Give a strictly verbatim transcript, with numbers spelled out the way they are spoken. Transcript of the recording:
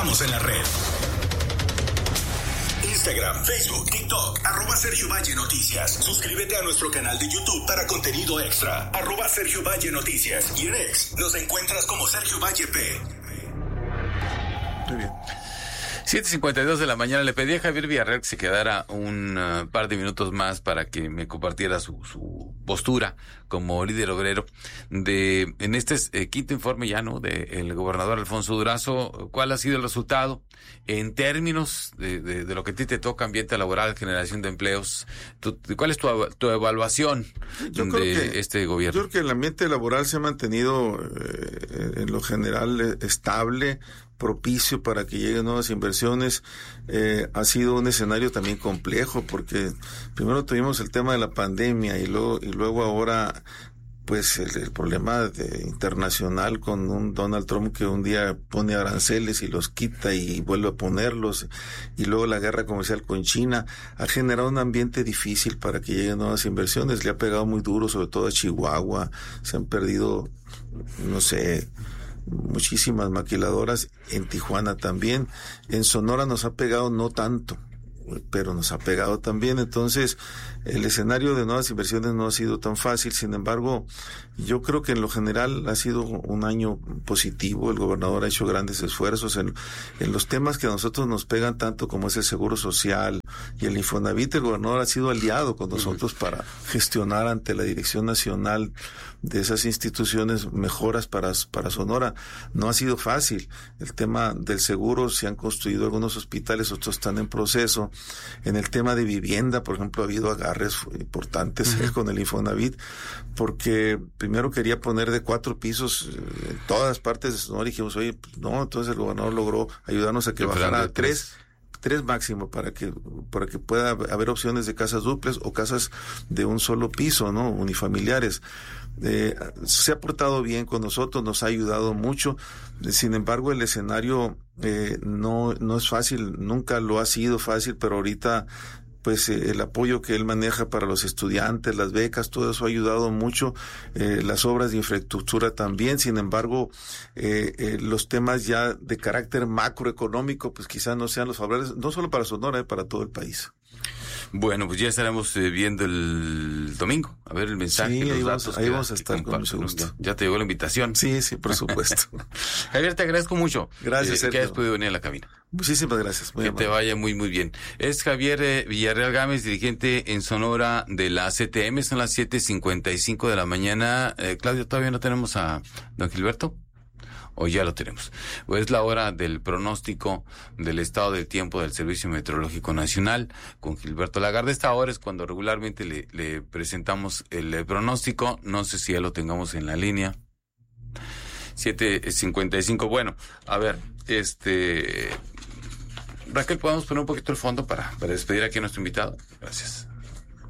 Estamos en la red. Instagram, Facebook, TikTok, arroba Sergio Valle Noticias. Suscríbete a nuestro canal de YouTube para contenido extra, arroba Sergio Valle Noticias. Y en X nos encuentras como Sergio Valle P. Muy bien. siete cincuenta y dos de la mañana. Le pedí a Javier Villarreal que se quedara un uh, par de minutos más para que me compartiera su, su postura como líder obrero de en este eh, quinto informe ya, ¿no?, del gobernador Alfonso Durazo. ¿Cuál ha sido el resultado en términos de, de, de lo que a ti te toca, ambiente laboral, generación de empleos? ¿Tú, ¿Cuál es tu, tu evaluación yo de creo que, este gobierno? Yo creo que el ambiente laboral se ha mantenido eh, en lo general eh, estable, propicio para que lleguen nuevas inversiones. Eh, ha sido un escenario también complejo porque primero tuvimos el tema de la pandemia y luego y luego ahora pues el, el problema de, internacional con un Donald Trump que un día pone aranceles y los quita y vuelve a ponerlos, y luego la guerra comercial con China ha generado un ambiente difícil para que lleguen nuevas inversiones. Le ha pegado muy duro, sobre todo a Chihuahua. Se han perdido, no sé, muchísimas maquiladoras, en Tijuana también. En Sonora nos ha pegado no tanto, pero nos ha pegado también. Entonces el escenario de nuevas inversiones no ha sido tan fácil. Sin embargo, yo creo que en lo general ha sido un año positivo. El gobernador ha hecho grandes esfuerzos en, en los temas que a nosotros nos pegan tanto, como es el Seguro Social y el Infonavit. El gobernador ha sido aliado con nosotros para gestionar ante la Dirección Nacional de esas instituciones mejoras para, para Sonora. No ha sido fácil. El tema del seguro, se han construido algunos hospitales, otros están en proceso. En el tema de vivienda, por ejemplo, ha habido agarres importantes uh-huh. con el Infonavit, porque primero quería poner de cuatro pisos en todas partes de Sonora, y dijimos, oye, pues no, entonces el gobernador logró ayudarnos a que bajara a tres. tres máximo para que para que pueda haber opciones de casas duples o casas de un solo piso, ¿no?, unifamiliares. Eh, se ha portado bien con nosotros, nos ha ayudado mucho. Sin embargo, el escenario eh, no no es fácil, nunca lo ha sido fácil, pero ahorita pues eh, el apoyo que él maneja para los estudiantes, las becas, todo eso ha ayudado mucho, eh, las obras de infraestructura también. Sin embargo, eh, eh, los temas ya de carácter macroeconómico, pues quizás no sean los favorables, no solo para Sonora, eh, para todo el país. Bueno, pues ya estaremos eh, viendo el domingo, a ver el mensaje. Sí, los ahí, datos vamos, ahí que, vamos a estar que con mucho gusto. Ya, ya te llegó la invitación. Sí, sí, por supuesto. Javier, te agradezco mucho. Gracias, eh, Sergio. que hayas podido venir a la cabina. Muchísimas gracias. Muy que amable. te vaya muy, muy bien. Es Javier eh, Villarreal Gámez, dirigente en Sonora de la C T M. Son las siete cincuenta y cinco de la mañana. Eh, Claudio, ¿todavía no tenemos a don Gilberto? ¿O ya lo tenemos? Pues es la hora del pronóstico del estado del tiempo del Servicio Meteorológico Nacional con Gilberto Lagarde. Esta hora es cuando regularmente le, le presentamos el, el pronóstico. No sé si ya lo tengamos en la línea. siete cincuenta y cinco. Bueno, a ver, este... Raquel, ¿podemos poner un poquito el fondo para, para despedir aquí a nuestro invitado? Gracias.